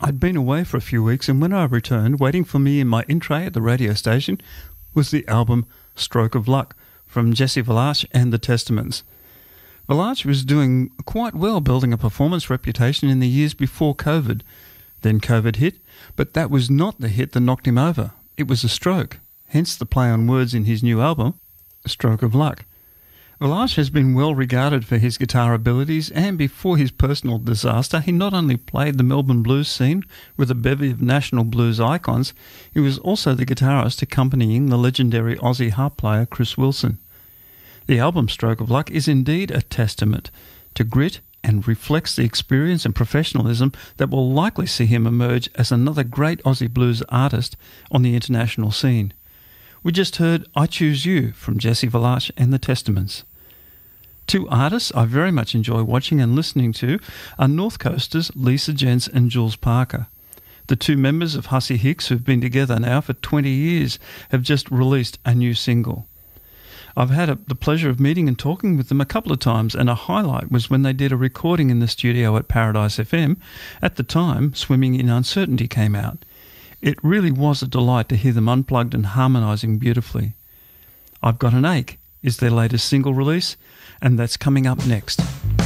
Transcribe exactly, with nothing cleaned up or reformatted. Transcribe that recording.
I'd been away for a few weeks, and when I returned, waiting for me in my in tray at the radio station was the album Stroke of Luck from Jesse Valache and the Testaments. Valache was doing quite well building a performance reputation in the years before COVID. Then COVID hit, but that was not the hit that knocked him over. It was a stroke, hence the play on words in his new album, Stroke of Luck. Valache has been well regarded for his guitar abilities, and before his personal disaster, he not only played the Melbourne blues scene with a bevy of national blues icons, he was also the guitarist accompanying the legendary Aussie harp player Chris Wilson. The album Stroke of Luck is indeed a testament to grit and reflects the experience and professionalism that will likely see him emerge as another great Aussie blues artist on the international scene. We just heard I Choose You from Jesse Valache and the Testaments. Two artists I very much enjoy watching and listening to are North Coasters Lisa Gents and Jules Parker. The two members of Hussey Hicks, who've been together now for twenty years, have just released a new single. I've had a, the pleasure of meeting and talking with them a couple of times, and a highlight was when they did a recording in the studio at Paradise F M. At the time, Swimming in Uncertainty came out. It really was a delight to hear them unplugged and harmonising beautifully. I've Got an Ache is their latest single release, and that's coming up next.